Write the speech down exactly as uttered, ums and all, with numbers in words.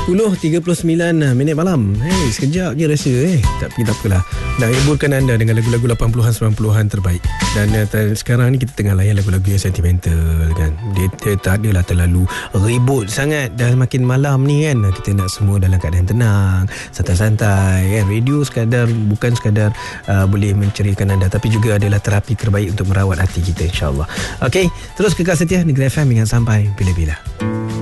sepuluh tiga puluh sembilan minit malam. Hey, sekejap je rasa eh. Tapi tak apalah. Nak hiburkan anda dengan lagu-lagu lapan puluhan sembilan puluhan terbaik. Dan uh, sekarang ni kita tengah layan lagu-lagu yang sentimental kan. Dia, dia tak adalah terlalu ribut sangat. Dah makin malam ni kan, kita nak semua dalam keadaan tenang, santai-santai kan. Radio sekadar bukan sekadar uh, boleh menceriakan anda, tapi juga adalah terapi terbaik untuk merawat hati kita, insyaAllah. Okey, terus kekal setia Negeri F M dengan sampai bila-bila.